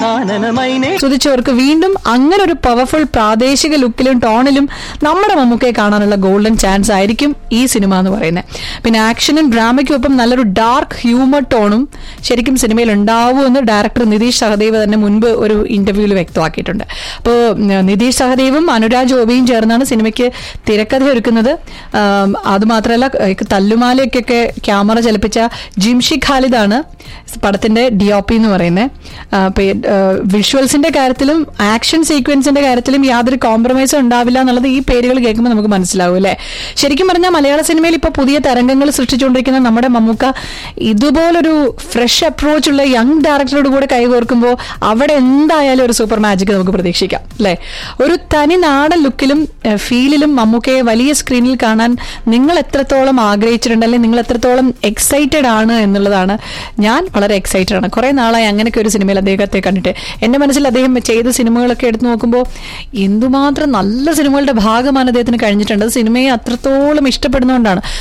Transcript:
സ്തുതിച്ചവർക്ക് വീണ്ടും അങ്ങനെ ഒരു പവർഫുൾ പ്രാദേശിക ലുക്കിലും ടോണിലും നമ്മുടെ മമ്മൂക്കയെ കാണാനുള്ള ഗോൾഡൻ ചാൻസ് ആയിരിക്കും ഈ സിനിമ എന്ന് പറയുന്നത്. പിന്നെ ആക്ഷനും ഡ്രാമയ്ക്കൊപ്പം നല്ലൊരു ഡാർക്ക് ഹ്യൂമർ ടോണും ശരിക്കും സിനിമയിൽ ഉണ്ടാവുമെന്ന് ഡയറക്ടർ നിതീഷ് സഹദേവ് തന്നെ മുൻപ് ഒരു ഇന്റർവ്യൂവിൽ വ്യക്തമാക്കിയിട്ടുണ്ട്. അപ്പോൾ നിതീഷ് സഹദേവും അനുരാജ് ഓബിയും ചേർന്നാണ് സിനിമയ്ക്ക് തിരക്കഥ ഒരുക്കുന്നത്. അതുമാത്രമല്ല, തല്ലുമാലയ്ക്കൊക്കെ ക്യാമറ ചലിപ്പിച്ച ജിംഷി ഖാലിദാണ് പടത്തിന്റെ DOP എന്ന് പറയുന്നത്. വിഷ്വൽസിന്റെ കാര്യത്തിലും ആക്ഷൻ സീക്വൻസിന്റെ കാര്യത്തിലും യാതൊരു കോംപ്രമൈസും ഉണ്ടാവില്ല എന്നുള്ളത് ഈ പേരുകൾ കേൾക്കുമ്പോൾ നമുക്ക് മനസ്സിലാവും അല്ലേ. ശരിക്കും പറഞ്ഞാൽ മലയാള സിനിമയിൽ ഇപ്പോൾ പുതിയ തരംഗങ്ങൾ സൃഷ്ടിച്ചുകൊണ്ടിരിക്കുന്ന നമ്മുടെ മമ്മൂക്ക ഇതുപോലൊരു ഫ്രഷ് അപ്രോച്ചുള്ള യങ് ഡയറക്ടറോട് കൂടെ കൈകോർക്കുമ്പോൾ അവിടെ എന്തായാലും ഒരു സൂപ്പർ മാജിക് നമുക്ക് പ്രതീക്ഷിക്കാം അല്ലേ. ഒരു തനി നാടൻ ലുക്കിലും ഫീലിലും മമ്മൂക്കയെ വലിയ സ്ക്രീനിൽ കാണാൻ നിങ്ങൾ എത്രത്തോളം ആഗ്രഹിച്ചിട്ടുണ്ട്, അല്ലെങ്കിൽ നിങ്ങൾ എത്രത്തോളം എക്സൈറ്റഡ് ആണ് എന്നുള്ളതാണ്. ഞാൻ വളരെ എക്സൈറ്റഡ് ആണ്. കുറെ നാളായി അങ്ങനെയൊക്കെ ഒരു സിനിമയിൽ അദ്ദേഹത്തെ കണ്ടിട്ട്. എന്റെ മനസ്സിൽ അദ്ദേഹം ചെയ്ത സിനിമകളൊക്കെ എടുത്തു നോക്കുമ്പോൾ എന്തുമാത്രം നല്ല സിനിമകളുടെ ഭാഗമാണ് അദ്ദേഹത്തിന് കഴിഞ്ഞിട്ടുണ്ട്. സിനിമയെ അത്രത്തോളം ഇഷ്ടപ്പെടുന്നതുകൊണ്ടാണ്.